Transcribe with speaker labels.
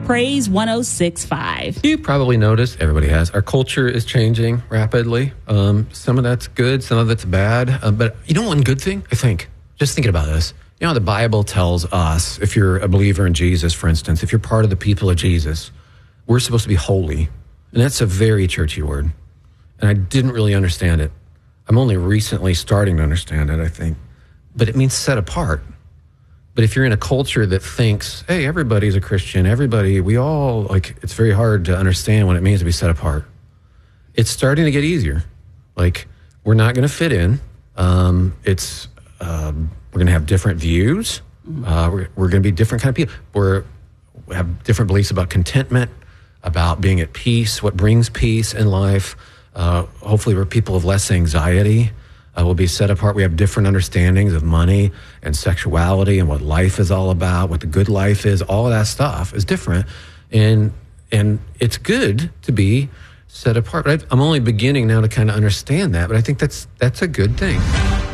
Speaker 1: Praise 106.5.
Speaker 2: You probably noticed, everybody has, our culture is changing rapidly. Some of that's good, some of it's bad. But you know one good thing, I think? Just thinking about this. You know, the Bible tells us, if you're a believer in Jesus, for instance, if you're part of the people of Jesus, we're supposed to be holy. And that's a very churchy word. And I didn't really understand it. I'm only recently starting to understand it, I think. But it means set apart. But if you're in a culture that thinks, hey, everybody's a Christian, we all, it's very hard to understand what it means to be set apart. It's starting to get easier. We're not going to fit in. We're going to have different views. We're going to be different kind of people. We have different beliefs about contentment, about being at peace, what brings peace in life. Hopefully we're people of less anxiety. We'll be set apart. We have different understandings of money and sexuality and what life is all about, what the good life is. All of that stuff is different. And it's good to be set apart. I'm only beginning now to kind of understand that, but I think that's a good thing.